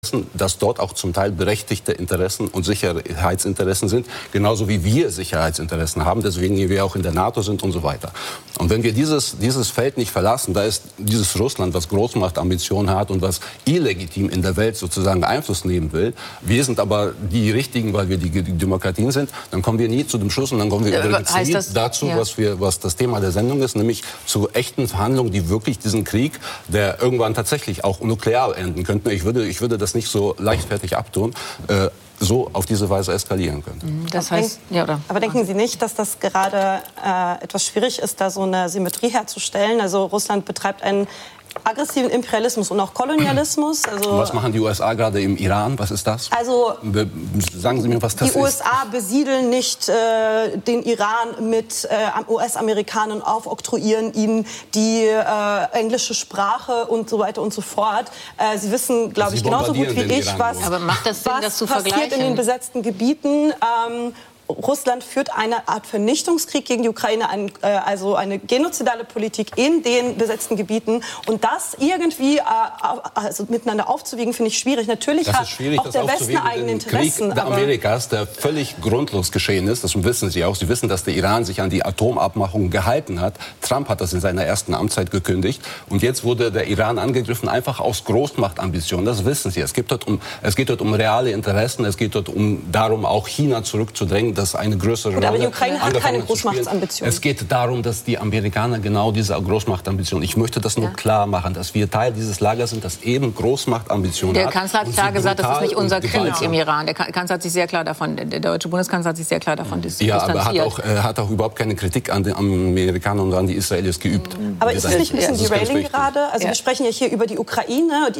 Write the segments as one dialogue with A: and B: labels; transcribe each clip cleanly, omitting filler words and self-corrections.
A: dass dort auch zum Teil berechtigte Interessen und Sicherheitsinteressen sind, genauso wie wir Sicherheitsinteressen haben, deswegen wir auch in der NATO sind und so weiter. Und wenn wir dieses Feld nicht verlassen, da ist dieses Russland, was Großmachtambitionen hat und was illegitim in der Welt sozusagen Einfluss nehmen will, wir sind aber die Richtigen, weil wir die Demokratien sind, dann kommen wir nie zu dem Schluss und dann kommen wir übrigens nie dazu, was das Thema der Sendung ist, nämlich zu echten Verhandlungen, die wirklich diesen Krieg, der irgendwann tatsächlich auch nuklear enden könnte, ich würde das nicht so leichtfertig abtun, so auf diese Weise eskalieren könnte.
B: Das heißt,
C: aber denken Sie nicht, dass das gerade etwas schwierig ist, da so eine Symmetrie herzustellen? Also Russland betreibt einen aggressiven Imperialismus und auch Kolonialismus. Also
A: was machen die USA gerade im Iran? Was ist das?
C: Also
A: sagen Sie mir, was das ist.
C: Die USA besiedeln nicht den Iran mit US-Amerikanern, aufoktroyieren ihnen die englische Sprache und so weiter und so fort. Sie wissen, glaube ich, genauso gut wie ich, was passiert in den besetzten Gebieten. Russland führt eine Art Vernichtungskrieg gegen die Ukraine, also eine genozidale Politik in den besetzten Gebieten. Und das irgendwie also miteinander aufzuwiegen, finde ich schwierig. Natürlich hat auch der Westen eigene Interessen.
A: Krieg Amerikas, der völlig grundlos geschehen ist, das wissen Sie auch. Sie wissen, dass der Iran sich an die Atomabmachung gehalten hat. Trump hat das in seiner ersten Amtszeit gekündigt. Und jetzt wurde der Iran angegriffen, einfach aus Großmachtambitionen. Das wissen Sie. Es geht dort um reale Interessen. Es geht dort darum, auch China zurückzudrängen, dass eine größere Rolle.
C: Aber die Ukraine hat keine Großmachtsambition.
A: Es geht darum, dass die Amerikaner genau diese Großmachtambition, ich möchte das nur klar machen, dass wir Teil dieses Lagers sind, das eben Großmachtambitionen hat.
B: Der Kanzler hat klar gesagt, das ist nicht unser Krieg im Iran. Der Kanzler hat sich sehr klar davon, der deutsche Bundeskanzler hat sich sehr klar davon distanziert.
A: Ja, aber er hat auch überhaupt keine Kritik an den Amerikanern und an die Israelis geübt.
C: Aber ist das nicht ein bisschen derailing gerade? Also wir sprechen ja hier über die Ukraine,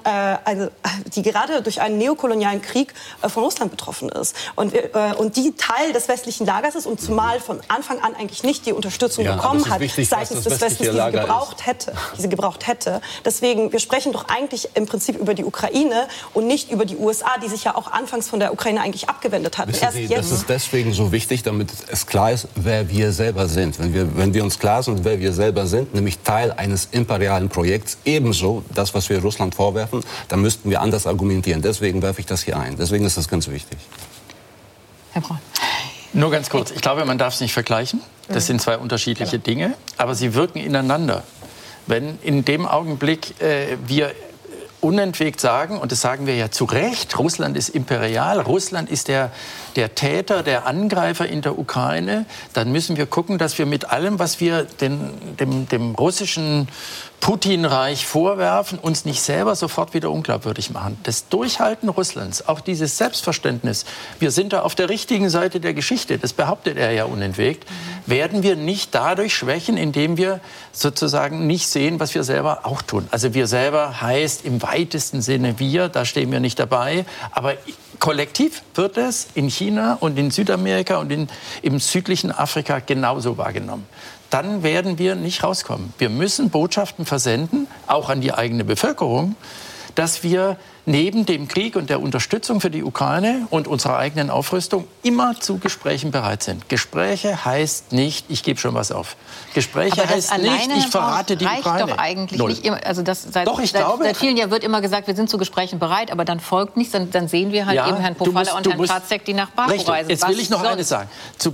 C: die gerade durch einen neokolonialen Krieg von Russland betroffen ist. Und die Teil des westlichen Lagers ist und zumal von Anfang an eigentlich nicht die Unterstützung bekommen hat seitens des Westens, die sie gebraucht hätte. Deswegen, wir sprechen doch eigentlich im Prinzip über die Ukraine und nicht über die USA, die sich ja auch anfangs von der Ukraine eigentlich abgewendet hatten.
A: Wissen Sie, das ist deswegen so wichtig, damit es klar ist, wer wir selber sind. Wenn wir uns klar sind, wer wir selber sind, nämlich Teil eines imperialen Projekts, ebenso das, was wir Russland vorwerfen, dann müssten wir anders argumentieren. Deswegen werfe ich das hier ein. Deswegen ist das ganz wichtig.
B: Herr Braun.
D: Nur ganz kurz. Ich glaube, man darf es nicht vergleichen. Das sind zwei unterschiedliche Dinge, aber sie wirken ineinander. Wenn in dem Augenblick wir unentwegt sagen, und das sagen wir ja zu Recht, Russland ist imperial, Russland ist der Täter, der Angreifer in der Ukraine, dann müssen wir gucken, dass wir mit allem, was wir dem russischen Putin-Reich vorwerfen, uns nicht selber sofort wieder unglaubwürdig machen. Das Durchhalten Russlands, auch dieses Selbstverständnis, wir sind da auf der richtigen Seite der Geschichte, das behauptet er ja unentwegt, werden wir nicht dadurch schwächen, indem wir sozusagen nicht sehen, was wir selber auch tun. Also wir selber heißt im weitesten Sinne wir, da stehen wir nicht dabei, aber kollektiv wird es in China und in Südamerika und im südlichen Afrika genauso wahrgenommen. Dann werden wir nicht rauskommen. Wir müssen Botschaften versenden, auch an die eigene Bevölkerung, dass wir neben dem Krieg und der Unterstützung für die Ukraine und unserer eigenen Aufrüstung immer zu Gesprächen bereit sind. Gespräche heißt nicht, ich gebe schon was auf. Gespräche heißt nicht, ich verrate die Ukraine.
B: Reicht doch eigentlich nicht immer. Also seit vielen Jahren wird immer gesagt, wir sind zu Gesprächen bereit, aber dann folgt nichts. Dann sehen wir halt eben Herrn Pofalla und Herrn Platzek, die nach Baku reisen.
D: Jetzt will ich noch eines sagen. Zu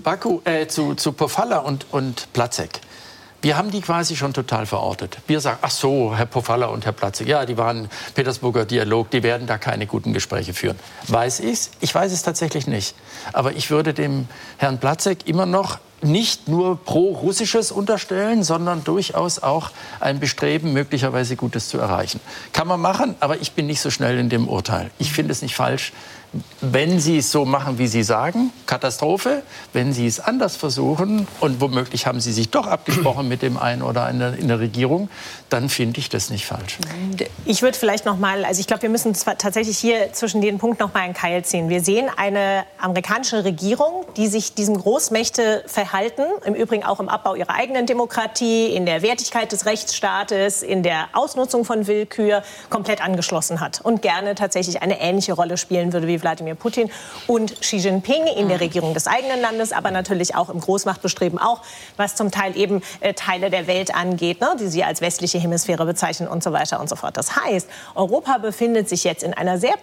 D: Pofalla und Platzek. Wir haben die quasi schon total verortet. Wir sagen, ach so, Herr Pofalla und Herr Platzek, ja, die waren Petersburger Dialog, die werden da keine guten Gespräche führen. Weiß ich's? Ich weiß es tatsächlich nicht. Aber ich würde dem Herrn Platzek immer noch nicht nur pro-russisches unterstellen, sondern durchaus auch ein Bestreben, möglicherweise Gutes zu erreichen. Kann man machen, aber ich bin nicht so schnell in dem Urteil. Ich finde es nicht falsch, wenn Sie es so machen, wie Sie sagen, Katastrophe. Wenn Sie es anders versuchen und womöglich haben Sie sich doch abgesprochen mit dem einen oder anderen in der Regierung, dann finde ich das nicht falsch.
E: Ich würde vielleicht noch mal, also ich glaube, wir müssen tatsächlich hier zwischen den Punkten noch mal einen Keil ziehen. Wir sehen eine amerikanische Regierung, die sich diesem Großmächteverhalten, im Übrigen auch im Abbau ihrer eigenen Demokratie, in der Wertigkeit des Rechtsstaates, in der Ausnutzung von Willkür komplett angeschlossen hat und gerne tatsächlich eine ähnliche Rolle spielen würde wie Wladimir Putin und Xi Jinping in der Regierung des eigenen Landes, aber natürlich auch im Großmachtbestreben, auch was zum Teil eben Teile der Welt angeht, ne, die sie als westliche Hemisphäre bezeichnen und so weiter und so fort. Das heißt, Europa befindet sich jetzt in einer sehr